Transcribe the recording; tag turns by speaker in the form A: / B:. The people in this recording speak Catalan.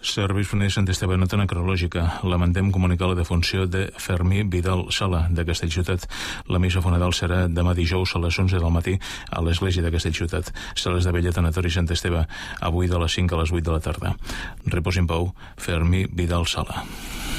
A: Serveis Funeràries Sant Esteve, nota necrològica. Lamentem comunicar la defunció de Fermí Vidal Sala, de Castellciutat. La missa funeral serà demà dijous a les 11 del matí a l'església de Castellciutat. Sales de Vella, Tanatori Sant Esteve, avui de les 5 a les 8 de la tarda. Repòs en pau, Fermí Vidal Sala.